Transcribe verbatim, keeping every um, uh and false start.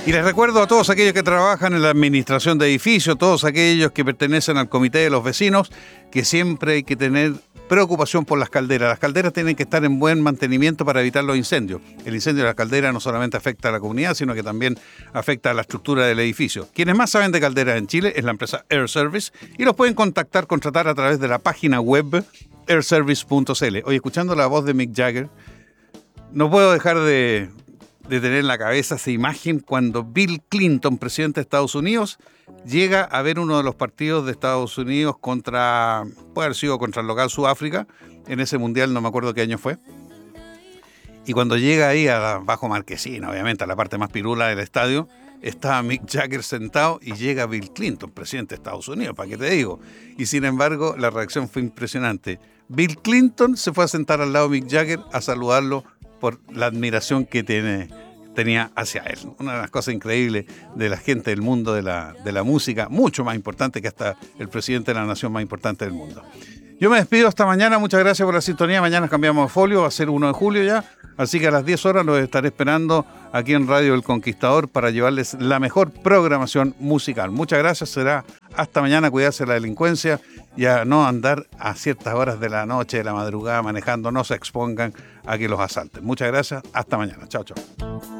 Y les recuerdo a todos aquellos que trabajan en la administración de edificios, todos aquellos que pertenecen al comité de los vecinos, que siempre hay que tener preocupación por las calderas. Las calderas tienen que estar en buen mantenimiento para evitar los incendios. El incendio de la caldera no solamente afecta a la comunidad, sino que también afecta a la estructura del edificio. Quienes más saben de calderas en Chile es la empresa Air Service y los pueden contactar, contratar a través de la página web air service punto c l. Hoy, escuchando la voz de Mick Jagger, no puedo dejar de, de tener en la cabeza esa imagen cuando Bill Clinton, presidente de Estados Unidos, llega a ver uno de los partidos de Estados Unidos contra, puede haber sido contra el local Sudáfrica, en ese mundial, no me acuerdo qué año fue. Y cuando llega ahí a la, bajo marquesina, obviamente, a la parte más pirula del estadio, estaba Mick Jagger sentado y llega Bill Clinton, presidente de Estados Unidos, ¿para qué te digo? Y sin embargo, la reacción fue impresionante. Bill Clinton se fue a sentar al lado de Mick Jagger a saludarlo por la admiración que tiene, tenía hacia él. Una de las cosas increíbles de la gente del mundo de la, de la música, mucho más importante que hasta el presidente de la nación más importante del mundo. Yo me despido hasta mañana, muchas gracias por la sintonía. Mañana cambiamos de folio, va a ser uno de julio ya, así que a las diez horas los estaré esperando aquí en Radio El Conquistador para llevarles la mejor programación musical. Muchas gracias, será hasta mañana, cuidarse de la delincuencia y a no andar a ciertas horas de la noche, de la madrugada manejando, no se expongan a que los asalten. Muchas gracias, hasta mañana, chao, chao.